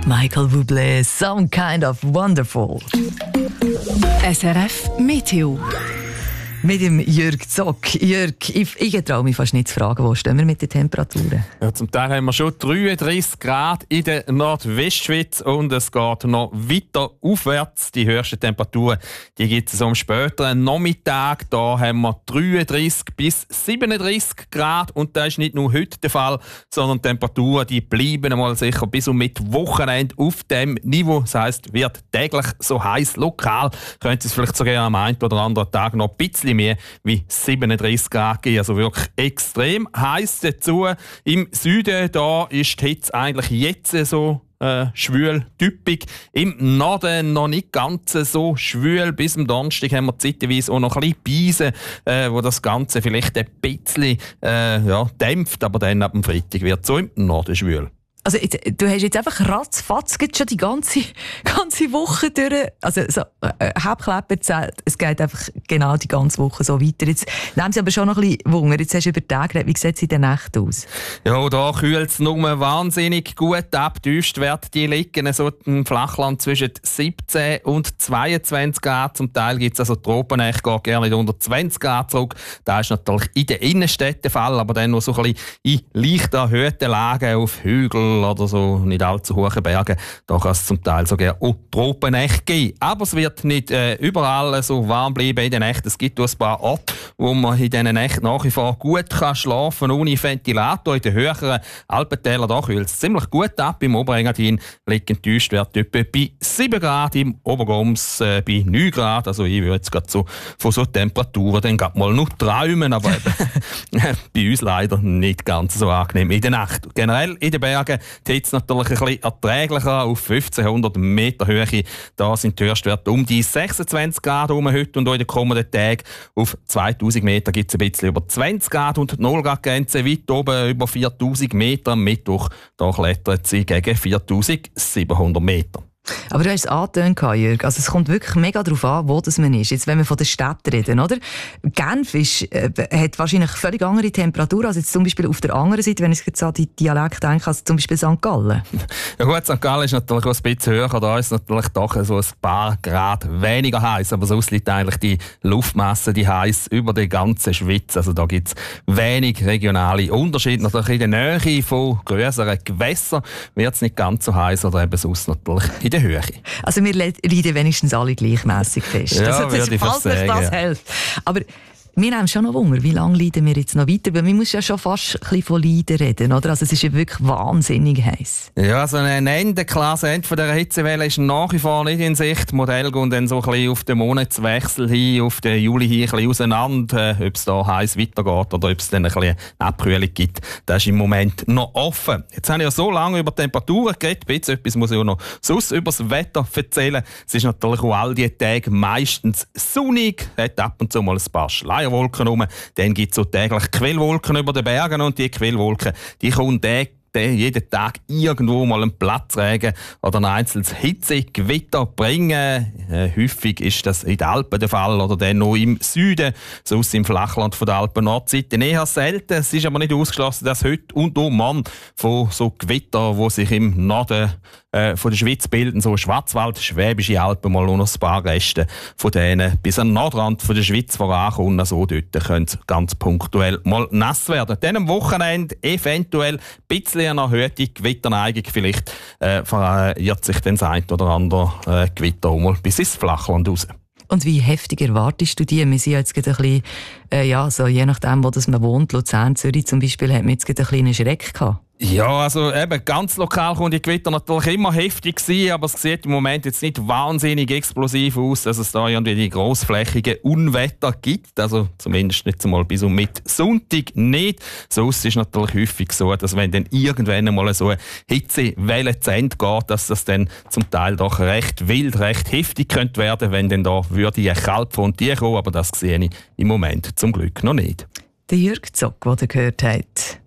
Michael Bublé, Some Kind of Wonderful. SRF Meteo. Mit dem Jörg Zock. Jörg, ich traue mich fast nicht zu fragen, wo stehen wir mit den Temperaturen? Ja, zum Teil haben wir schon 33 Grad in der Nordwestschweiz und es geht noch weiter aufwärts. Die höchsten Temperaturen gibt es am späteren Nachmittag. Da haben wir 33 bis 37 Grad und das ist nicht nur heute der Fall, sondern die Temperaturen die bleiben einmal sicher bis und mit Wochenende auf dem Niveau. Das heisst, wird täglich so heiß. Lokal könnte es vielleicht sogar am einen oder anderen Tag noch ein bisschen mehr wie 37 Grad geben. Also wirklich extrem heiß dazu. Im Süden da ist die Hitze eigentlich jetzt so schwül, typisch. Im Norden noch nicht ganz so schwül. Bis am Donnerstag haben wir zeitweise auch noch ein bisschen Beise, wo das Ganze vielleicht ein bisschen dämpft. Aber dann ab dem Freitag wird es so im Norden schwül. Also du hast jetzt einfach ratzfatz schon die ganze Woche durch. Also so, Hauptkleber zählt, es geht einfach genau die ganze Woche so weiter. Jetzt nehmen sie aber schon noch ein bisschen Wunder. Jetzt hast du über den Tag geredet. Wie sieht es in der Nacht aus? Ja, da kühlt es nur wahnsinnig gut ab. Die Höchstwerte die liegen so im Flachland zwischen 17 und 22 Grad. Zum Teil gibt es also Tropennächte, geht gerne unter 20 Grad zurück. Das ist natürlich in den Innenstädten der Fall, aber dann noch so ein bisschen in leicht erhöhten Lagen auf Hügeln oder so nicht allzu hohen Bergen. Da kann es zum Teil sogar auch Tropennächte geben. Aber es wird nicht überall so warm bleiben in den Nächten. Es gibt ein paar Orte, wo man in diesen Nächten nach wie vor gut schlafen kann, ohne Ventilator. In den höheren Alpentälern da kühlt es ziemlich gut ab. Im Oberengadin liegen die Höchstwerte etwa bei 7 Grad, im Obergoms bei 9 Grad. Also ich würde jetzt gerade so von so Temperaturen dann gerade mal noch träumen, aber eben, bei uns leider nicht ganz so angenehm in der Nacht. Generell in den Bergen die Hitze natürlich ein bisschen erträglicher auf 1500 Meter Höhe. Da sind die Höchstwerte um die 26 Grad heute und auch in den kommenden Tagen. Auf 2000 Meter gibt es ein bisschen über 20 Grad und die 0 Grad Grenze weit oben über 4000 Meter. Am Mittwoch da klettert sie gegen 4700 Meter. Aber du hast es angetönt, Jörg. Also es kommt wirklich mega darauf an, wo das man ist. Jetzt, wenn wir von der Stadt reden, oder? Genf hat wahrscheinlich völlig andere Temperaturen als jetzt zum Beispiel auf der anderen Seite, wenn ich jetzt an die Dialekte denke, als zum Beispiel St. Gallen. Ja gut, St. Gallen ist natürlich auch ein bisschen höher. Da ist es natürlich doch so ein paar Grad weniger heiß. Aber sonst liegt eigentlich die Luftmasse die heiß über die ganze Schweiz. Also da gibt es wenig regionale Unterschiede. Natürlich in der Nähe von grösseren Gewässern wird es nicht ganz so heiß oder eben sonst natürlich in der Höhe. Also wir leiden wenigstens alle gleichmäßig fest. Ja, also, würde ich fast sagen. Das hilft. Aber wir haben schon noch Wunder, wie lange leiden wir jetzt noch weiter? Weil man muss ja schon fast ein bisschen von Leiden reden, oder? Also es ist ja wirklich wahnsinnig heiß. Ja, so ein Ende von dieser Hitzewelle ist nach wie vor nicht in Sicht. Die Modelle gehen dann so ein bisschen auf den Monatswechsel hin, auf den Juli hin ein bisschen auseinander, ob es da heiß weitergeht oder ob es dann ein bisschen eine Abkühlung gibt. Das ist im Moment noch offen. Jetzt habe ich ja so lange über Temperaturen geredet, jetzt etwas muss ich auch noch sonst über das Wetter erzählen. Es ist natürlich auch all diese Tage meistens sonnig, hat ab und zu mal ein paar Schleier Wolken rum. Dann gibt es so täglich Quellwolken über den Bergen und die Quellwolken, die kommen jeden Tag irgendwo mal einen Platzregen oder ein einzelnes Hitzegewitter bringen. Häufig ist das in den Alpen der Fall oder dann noch im Süden, sonst im Flachland von der Alpen-Nordseite eher selten. Es ist aber nicht ausgeschlossen, dass heute und auch morgen von so Gewitter, die sich im Norden von der Schweiz bilden, so Schwarzwald, Schwäbische Alpen, mal noch ein paar Reste von denen bis an den Nordrand von der Schweiz vorankommen. Also dort können es ganz punktuell mal nass werden. Dann am Wochenende eventuell ein bisschen eine erhöhte Gewitterneigung. Vielleicht verirrt sich dann das ein oder andere Gewitter auch mal bis ins Flachland raus. Und wie heftig erwartest du die? Wir sind jetzt ein bisschen, so je nachdem, wo man wohnt, Luzern, Zürich zum Beispiel, hat man jetzt einen kleinen Schreck gehabt. Ja, also eben ganz lokal kommt die Gewitter natürlich immer heftig sein, aber es sieht im Moment jetzt nicht wahnsinnig explosiv aus, dass es da irgendwie die grossflächigen Unwetter gibt. Also zumindest nicht einmal bis und mit Sonntag nicht. Sonst ist es natürlich häufig so, dass wenn dann irgendwann mal so eine Hitzewelle zu Ende geht, dass das dann zum Teil doch recht wild, recht heftig könnte werden, wenn dann da würde eine Kaltfront kommen, aber das sehe ich im Moment zum Glück noch nicht. Der Jörg Zock, den ihr gehört habt.